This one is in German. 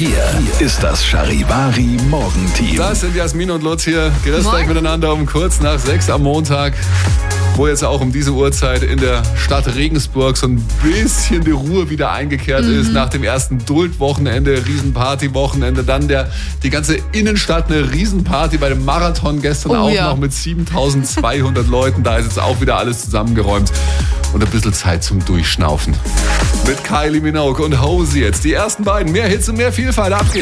Hier ist das Charivari Morgenteam. Das sind Jasmin und Lutz hier. Grüß euch miteinander um kurz nach 6 am Montag. Wo jetzt auch um diese Uhrzeit in der Stadt Regensburg so ein bisschen die Ruhe wieder eingekehrt ist. Nach dem ersten Duldwochenende, Riesenparty-Wochenende. Dann die ganze Innenstadt eine Riesenparty bei dem Marathon gestern noch mit 7.200 Leuten. Da ist jetzt auch wieder alles zusammengeräumt. Und ein bisschen Zeit zum Durchschnaufen. Mit Kylie Minogue und Hosey jetzt. Die ersten beiden. Mehr Hits und mehr Vielfalt. Ab geht's.